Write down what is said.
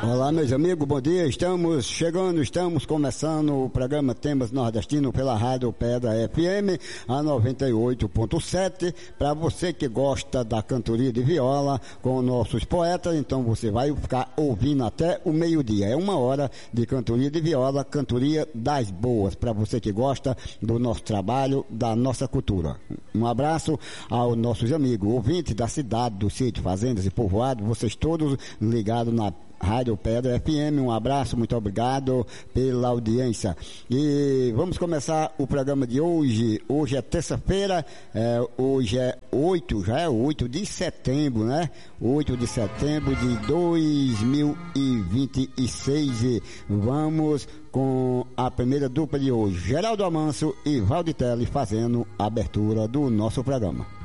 Olá, meus amigos, bom dia. Estamos começando o programa Temas Nordestino pela Rádio Pedra FM, a 98.7. Para você que gosta da cantoria de viola com nossos poetas, então você vai ficar ouvindo até o meio-dia. É 1 hora de cantoria de viola, cantoria das boas, para você que gosta do nosso trabalho, da nossa cultura. Um abraço aos nossos amigos, ouvintes da cidade, do sítio, fazendas e povoados, vocês todos ligados na Rádio Pedra FM, um abraço, muito obrigado pela audiência. E vamos começar o programa de hoje. Hoje é terça-feira, hoje é 8 de setembro, né? 8 de setembro de 2026. E vamos com a primeira dupla de hoje, Geraldo Amanso e Valditelli, fazendo a abertura do nosso programa.